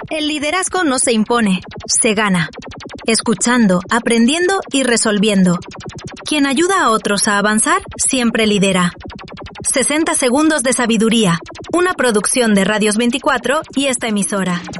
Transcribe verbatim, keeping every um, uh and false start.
El liderazgo no se impone, se gana. Escuchando, aprendiendo y resolviendo. Quien ayuda a otros a avanzar, siempre lidera. sesenta segundos de sabiduría. Una producción de Radios veinticuatro y esta emisora.